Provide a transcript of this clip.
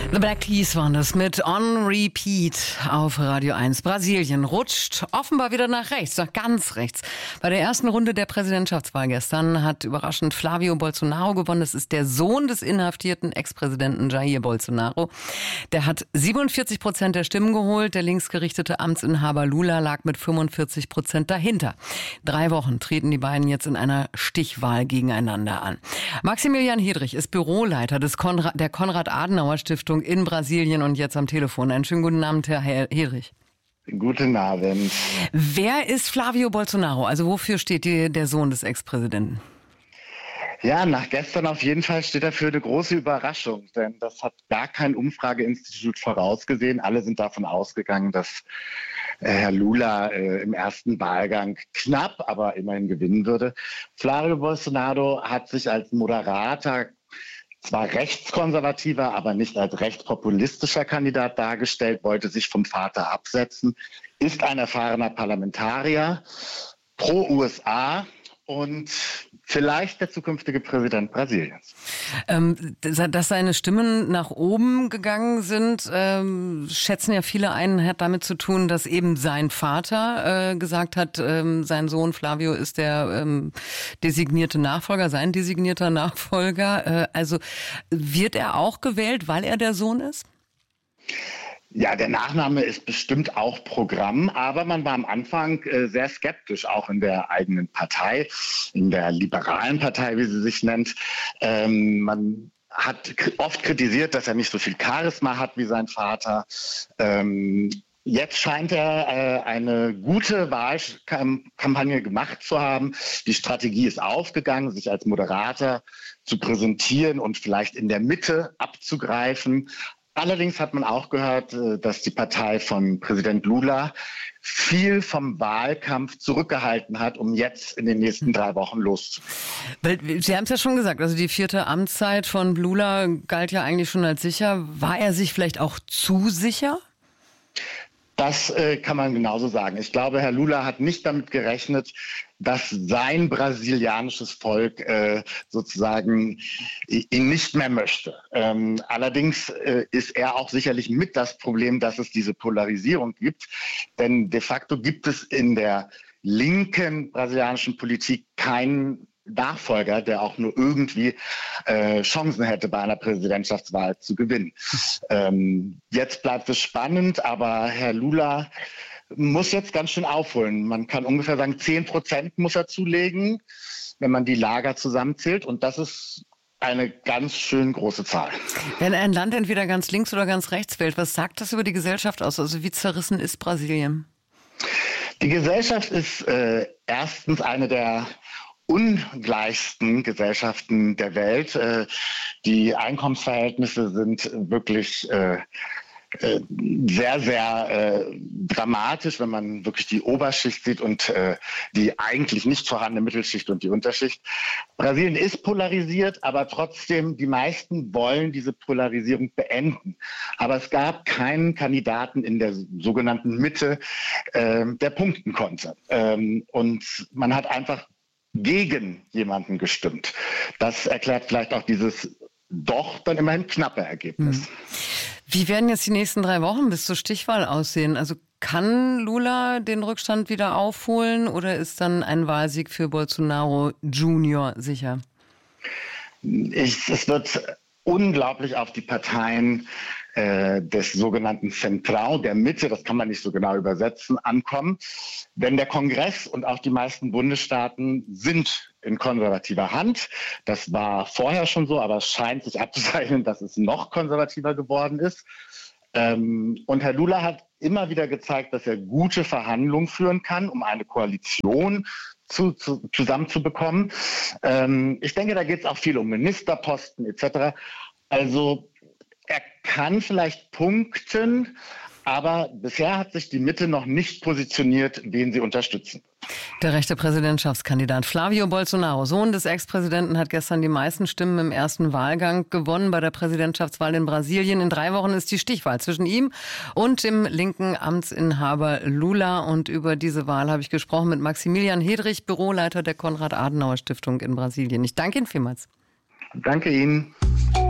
The Black Keys waren das mit On Repeat auf Radio 1. Brasilien rutscht offenbar wieder nach rechts, nach ganz rechts. Bei der ersten Runde der Präsidentschaftswahl gestern hat überraschend Flavio Bolsonaro gewonnen. Das ist der Sohn des inhaftierten Ex-Präsidenten Jair Bolsonaro. Der hat 47% der Stimmen geholt. Der linksgerichtete Amtsinhaber Lula lag mit 45% dahinter. 3 Wochen treten die beiden jetzt in einer Stichwahl gegeneinander an. Maximilian Hedrich ist Büroleiter der Konrad-Adenauer-Stiftung in Brasilien und jetzt am Telefon. Einen schönen guten Abend, Herr Hedrich. Guten Abend. Wer ist Flavio Bolsonaro? Also wofür steht der Sohn des Ex-Präsidenten? Ja, nach gestern auf jeden Fall steht er für eine große Überraschung, denn das hat gar kein Umfrageinstitut vorausgesehen. Alle sind davon ausgegangen, dass Herr Lula im ersten Wahlgang knapp, aber immerhin gewinnen würde. Flavio Bolsonaro hat sich als moderater, zwar rechtskonservativer, aber nicht als rechtspopulistischer Kandidat dargestellt, wollte sich vom Vater absetzen, ist ein erfahrener Parlamentarier, pro USA und vielleicht der zukünftige Präsident Brasiliens. Dass seine Stimmen nach oben gegangen sind, schätzen ja viele ein, hat damit zu tun, dass eben sein Vater gesagt hat, sein Sohn Flavio ist der designierte Nachfolger, sein designierter Nachfolger. Also wird er auch gewählt, weil er der Sohn ist? Ja, der Nachname ist bestimmt auch Programm, aber man war am Anfang sehr skeptisch, auch in der eigenen Partei, in der liberalen Partei, wie sie sich nennt. Man hat oft kritisiert, dass er nicht so viel Charisma hat wie sein Vater. Jetzt scheint er eine gute Wahlkampagne gemacht zu haben. Die Strategie ist aufgegangen, sich als Moderator zu präsentieren und vielleicht in der Mitte abzugreifen. Allerdings hat man auch gehört, dass die Partei von Präsident Lula viel vom Wahlkampf zurückgehalten hat, um jetzt in den nächsten 3 Wochen loszugehen. Sie haben es ja schon gesagt, also die 4. Amtszeit von Lula galt ja eigentlich schon als sicher. War er sich vielleicht auch zu sicher? Das kann man genauso sagen. Ich glaube, Herr Lula hat nicht damit gerechnet, dass sein brasilianisches Volk sozusagen ihn nicht mehr möchte. Allerdings ist er auch sicherlich mit das Problem, dass es diese Polarisierung gibt. Denn de facto gibt es in der linken brasilianischen Politik keinen Nachfolger, der auch nur irgendwie Chancen hätte, bei einer Präsidentschaftswahl zu gewinnen. Jetzt bleibt es spannend, aber Herr Lula muss jetzt ganz schön aufholen. Man kann ungefähr sagen, 10% muss er zulegen, wenn man die Lager zusammenzählt. Und das ist eine ganz schön große Zahl. Wenn ein Land entweder ganz links oder ganz rechts wählt, was sagt das über die Gesellschaft aus? Also wie zerrissen ist Brasilien? Die Gesellschaft ist erstens eine der ungleichsten Gesellschaften der Welt. Die Einkommensverhältnisse sind wirklich sehr, sehr dramatisch, wenn man wirklich die Oberschicht sieht und die eigentlich nicht vorhandene Mittelschicht und die Unterschicht. Brasilien ist polarisiert, aber trotzdem, die meisten wollen diese Polarisierung beenden. Aber es gab keinen Kandidaten in der sogenannten Mitte, der punkten konnte. Und man hat einfach gegen jemanden gestimmt. Das erklärt vielleicht auch dieses doch dann immerhin knappe Ergebnis. Wie werden jetzt die nächsten 3 Wochen bis zur Stichwahl aussehen? Also kann Lula den Rückstand wieder aufholen oder ist dann ein Wahlsieg für Bolsonaro Junior sicher? Es wird unglaublich auf die Parteien des sogenannten Central, der Mitte, das kann man nicht so genau übersetzen, ankommen. Denn der Kongress und auch die meisten Bundesstaaten sind in konservativer Hand. Das war vorher schon so, aber es scheint sich abzuzeichnen, dass es noch konservativer geworden ist. Und Herr Lula hat immer wieder gezeigt, dass er gute Verhandlungen führen kann, um eine Koalition zusammenzubekommen. Ich denke, da geht es auch viel um Ministerposten etc. Also er kann vielleicht punkten, aber bisher hat sich die Mitte noch nicht positioniert, wen sie unterstützen. Der rechte Präsidentschaftskandidat Flavio Bolsonaro, Sohn des Ex-Präsidenten, hat gestern die meisten Stimmen im ersten Wahlgang gewonnen bei der Präsidentschaftswahl in Brasilien. In 3 Wochen ist die Stichwahl zwischen ihm und dem linken Amtsinhaber Lula. Und über diese Wahl habe ich gesprochen mit Maximilian Hedrich, Büroleiter der Konrad-Adenauer-Stiftung in Brasilien. Ich danke Ihnen vielmals. Danke Ihnen.